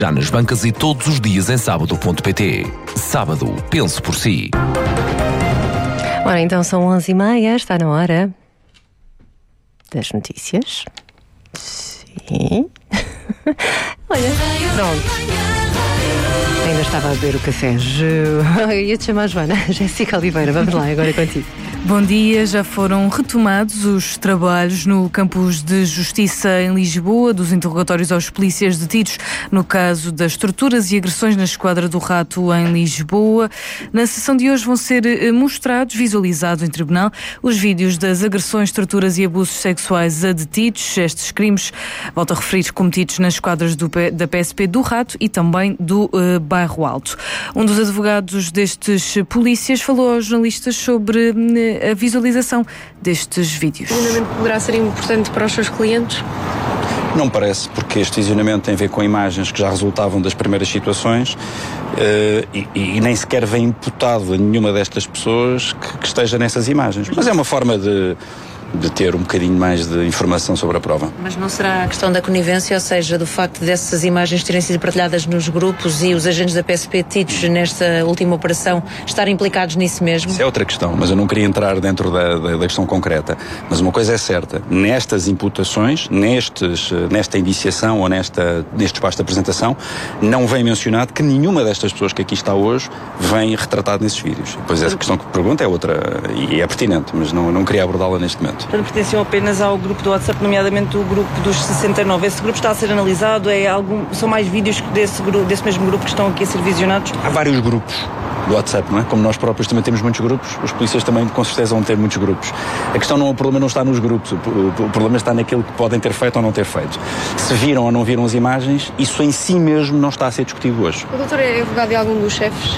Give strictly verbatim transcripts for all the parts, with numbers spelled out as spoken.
Já nas bancas e todos os dias em sábado ponto pt. Sábado, pense por si. Ora, então são onze e meia, está na hora das notícias. Sim. Olha, pronto. Ainda estava a beber o café. Ia-te chamar Joana. Jéssica Oliveira, vamos lá, agora é contigo. Bom dia, já foram retomados os trabalhos no Campus de Justiça em Lisboa, dos interrogatórios aos polícias detidos no caso das torturas e agressões na Esquadra do Rato em Lisboa. Na sessão de hoje vão ser mostrados, visualizados em tribunal, os vídeos das agressões, torturas e abusos sexuais a detidos. Estes crimes, volto a referir, cometidos nas esquadras do, da P S P do Rato e também do uh, Bairro Alto. Um dos advogados destes polícias falou aos jornalistas sobre uh, a visualização destes vídeos. O visionamento poderá ser importante para os seus clientes? Não parece, porque este visionamento tem a ver com imagens que já resultavam das primeiras situações uh, e, e nem sequer vem imputado a nenhuma destas pessoas que, que esteja nessas imagens. Mas é uma forma de, de ter um bocadinho mais de informação sobre a prova. Mas não será a questão da conivência, ou seja, do facto dessas imagens terem sido partilhadas nos grupos e os agentes da P S P tidos nesta última operação estarem implicados nisso mesmo? Isso é outra questão, mas eu não queria entrar dentro da, da, da questão concreta. Mas uma coisa é certa, nestas imputações, nestes, nesta indiciação ou nesta, neste espaço de apresentação, não vem mencionado que nenhuma destas pessoas que aqui está hoje vem retratado nesses vídeos. Pois essa questão que pergunta é outra e é pertinente, mas não, não queria abordá-la neste momento. Portanto, pertenciam apenas ao grupo do WhatsApp, nomeadamente o grupo dos sessenta e nove. Esse grupo está a ser analisado? É algum, são mais vídeos desse, grupo, desse mesmo grupo que estão aqui a ser visionados? Há vários grupos do WhatsApp, não é? Como nós próprios também temos muitos grupos, os polícias também com certeza vão ter muitos grupos. A questão não, o problema não está nos grupos, o, o, o problema está naquilo que podem ter feito ou não ter feito. Se viram ou não viram as imagens, isso em si mesmo não está a ser discutido hoje. O doutor é advogado de algum dos chefes?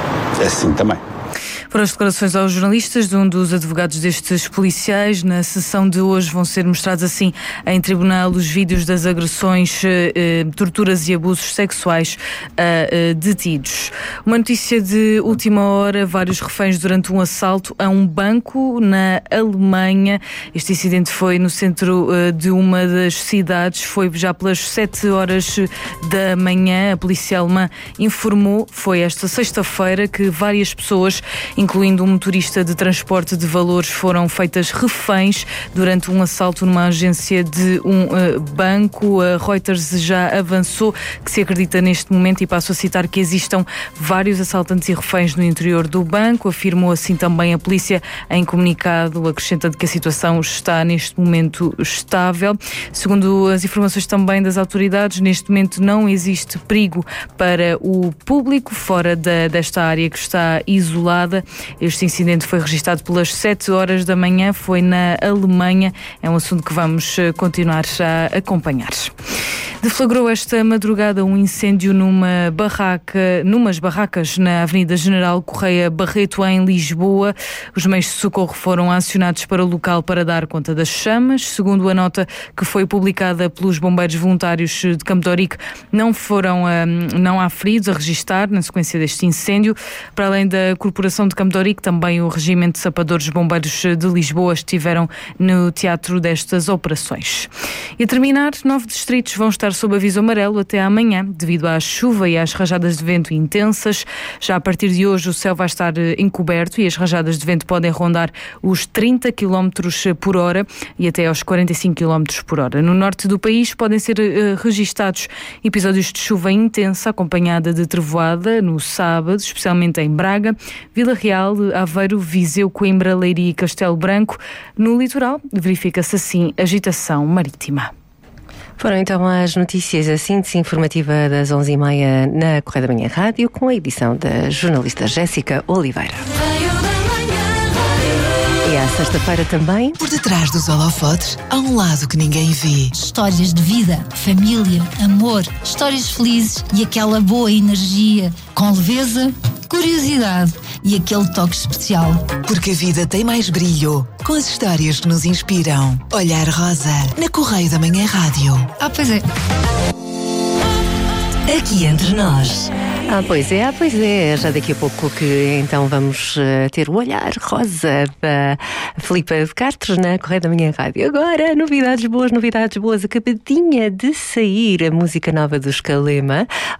É sim, também. Foram as declarações aos jornalistas de um dos advogados destes policiais. Na sessão de hoje vão ser mostrados assim em tribunal os vídeos das agressões, eh, torturas e abusos sexuais a eh, detidos. Uma notícia de última hora: vários reféns durante um assalto a um banco na Alemanha. Este incidente foi no centro eh, de uma das cidades, foi já pelas sete horas da manhã. A polícia alemã informou, foi esta sexta-feira, que várias pessoas, incluindo um motorista de transporte de valores, foram feitas reféns durante um assalto numa agência de um uh, banco. A Reuters já avançou que se acredita neste momento, e passo a citar, que existam vários assaltantes e reféns no interior do banco. Afirmou assim também a polícia em comunicado, acrescentando que a situação está neste momento estável. Segundo as informações também das autoridades, neste momento não existe perigo para o público fora da, desta área que está isolada. Este incidente foi registado pelas sete horas da manhã, foi na Alemanha. É um assunto que vamos continuar a acompanhar. Deflagrou esta madrugada um incêndio numa barraca, numas barracas na Avenida General Correia Barreto, em Lisboa. Os meios de socorro foram acionados para o local para dar conta das chamas. Segundo a nota que foi publicada pelos bombeiros voluntários de Campo de Ourique, não foram, não há feridos a registar na sequência deste incêndio. Para além da Corporação de Campo de Ourique, também o Regimento de Sapadores Bombeiros de Lisboa estiveram no teatro destas operações. E a terminar, nove distritos vão estar sob aviso amarelo até amanhã, devido à chuva e às rajadas de vento intensas. Já a partir de hoje o céu vai estar encoberto e as rajadas de vento podem rondar os trinta quilómetros por hora e até aos quarenta e cinco quilómetros por hora. No norte do país podem ser uh, registados episódios de chuva intensa acompanhada de trevoada no sábado, especialmente em Braga, Vila Real, Aveiro, Viseu, Coimbra, Leiria e Castelo Branco. No litoral verifica-se assim agitação marítima. Foram então as notícias, a síntese informativa das onze e meia na Correia da Manhã Rádio, com a edição da jornalista Jéssica Oliveira. E à sexta-feira também. Por detrás dos holofotes há um lado que ninguém vê. Histórias de vida, família, amor, histórias felizes e aquela boa energia, com leveza, curiosidade e aquele toque especial. Porque a vida tem mais brilho com as histórias que nos inspiram. Olhar Rosa, na Correia da Manhã Rádio. Ah, pois é. Aqui entre nós. Ah, pois é, ah, pois é. Já daqui a pouco que então vamos uh, ter o Olhar Rosa para Filipe de Castro na Correia da Manhã Rádio. Agora, novidades boas, novidades boas. Acabadinha de sair a música nova do Escalema.